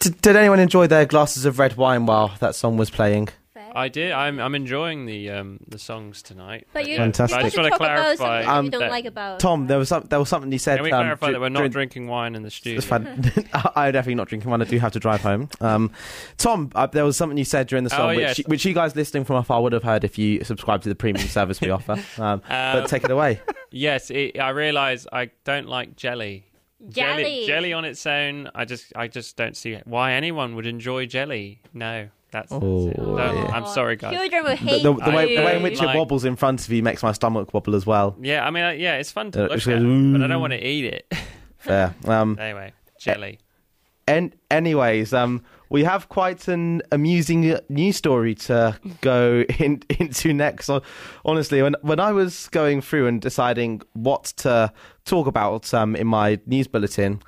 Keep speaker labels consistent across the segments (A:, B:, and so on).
A: Did anyone enjoy their glasses of red wine while that song was playing?
B: I did. I'm enjoying the songs tonight.
C: But you,
A: Fantastic.
C: I just want to clarify something you don't like about
A: Tom. There was something you said.
B: Can we clarify that we're not drinking wine in the studio?
A: I'm definitely not drinking wine. I do have to drive home. Tom, there was something you said during the song, which you guys listening from afar would have heard if you subscribe to the premium service we offer. But take it away.
B: Yes, I realise I don't like jelly. Jelly on its own. I just don't see why anyone would enjoy jelly. No. I'm sorry, guys.
C: Children will hate
A: the way in which it wobbles in front of you makes my stomach wobble as well.
B: Yeah, I mean, it's fun to look at, but I don't want to eat it.
A: Fair.
B: Anyway, jelly.
A: Anyways, we have quite an amusing news story to go into next. So, honestly, when I was going through and deciding what to talk about in my news bulletin,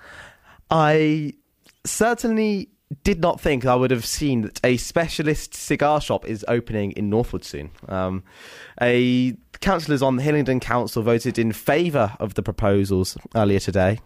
A: I certainly did not think I would have seen that a specialist cigar shop is opening in Northwood soon. Councillors on the Hillingdon Council voted in favour of the proposals earlier today.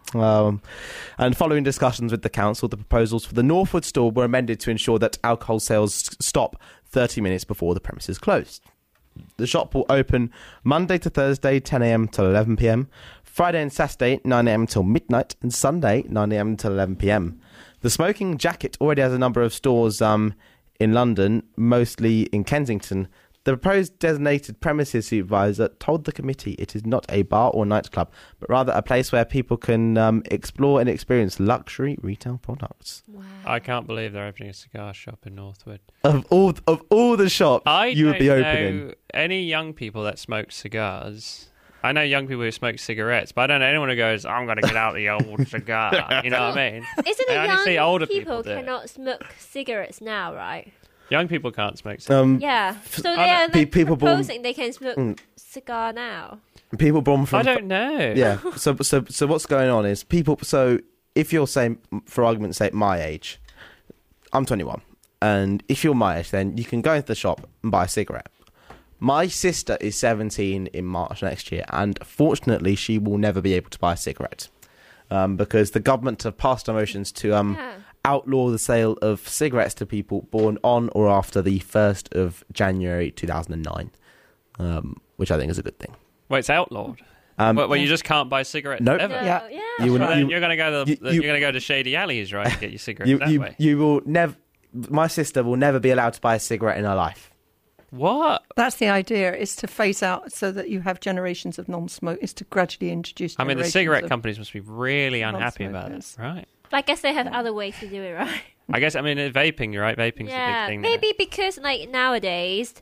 A: And following discussions with the council, the proposals for the Northwood store were amended to ensure that alcohol sales stop 30 minutes before the premises closed. The shop will open Monday to Thursday, 10 a.m. till 11 p.m, Friday and Saturday, 9 a.m. till midnight, and Sunday, 9 a.m. till 11 p.m. The Smoking Jacket already has a number of stores in London, mostly in Kensington. The proposed designated premises supervisor told the committee it is not a bar or nightclub, but rather a place where people can explore and experience luxury retail products.
C: Wow.
B: I can't believe they're opening a cigar shop in Northwood.
A: Of all the shops you would be opening.
B: I don't know any young people that smoke cigars. I know young people who smoke cigarettes, but I don't know anyone who goes, I'm going to get out the old cigar. You know what I mean?
C: Isn't it
B: I only see
C: young
B: older
C: people
B: do it.
C: cannot smoke cigarettes now, right?
B: Young people can't smoke cigarettes.
C: Yeah. So they're
A: people
C: proposing they can smoke cigar now.
A: People born from...
B: I don't know.
A: Yeah. So what's going on is people... So if you're, saying, for argument's sake, my age, I'm 21. And if you're my age, then you can go into the shop and buy a cigarette. My sister is 17 in March next year, and fortunately, she will never be able to buy a cigarette because the government have passed motions to outlaw the sale of cigarettes to people born on or after the 1st of January 2009, which I think is a good thing.
B: Well, it's outlawed. Well, you just can't buy cigarettes ever.
C: No,
D: Yeah.
C: yeah.
B: You're going to go to shady alleys, right, to get your cigarettes that way.
A: You will never. My sister will never be allowed to buy a cigarette in her life.
B: What?
D: That's the idea, is to phase out so that you have generations of non-smoke, is to gradually introduce
B: I mean, the
D: generations
B: cigarette
D: of
B: companies must be really unhappy about this, right?
C: But I guess they have other ways to do it, right?
B: I guess, I mean, vaping, you're right, vaping's a big thing.
C: Maybe because, like, nowadays,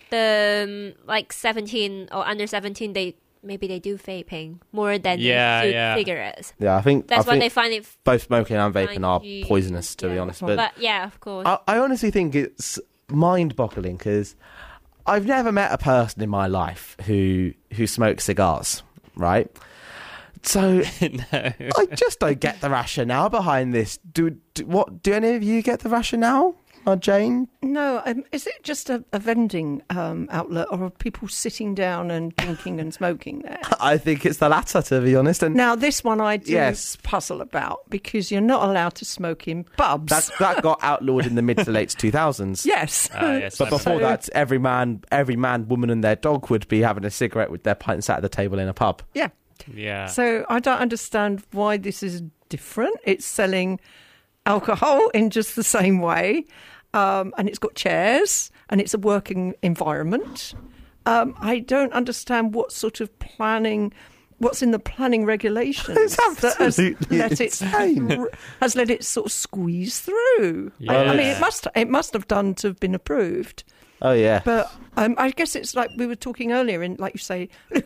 C: the, 17 or under 17, they do vaping more than cigarettes.
A: Yeah, I think
C: they find it.
A: Both smoking and vaping are poisonous, to be honest.
C: But yeah, of course.
A: I honestly think it's mind-boggling because I've never met a person in my life who smokes cigars, right? So
B: No.
A: I just don't get the rationale behind this. Do any of you get the rationale? Jane?
D: No, is it just a vending outlet, or are people sitting down and drinking and smoking there?
A: I think it's the latter, to be honest. And
D: now, this one I do puzzle about, because you're not allowed to smoke in pubs.
A: that got outlawed in the mid to late 2000s.
D: Yes.
B: Yes,
A: But before that, every man, woman and their dog would be having a cigarette with their pint sat at the table in a pub.
D: Yeah.
B: Yeah.
D: So I don't understand why this is different. It's selling alcohol in just the same way, and it's got chairs, and it's a working environment. I don't understand what sort of what's in the planning regulations
A: It's absolutely
D: has let it sort of squeeze through.
B: Yeah.
D: I mean, it must have done to have been approved.
A: Oh, yeah.
D: But I guess it's like we were talking earlier, in, like you say,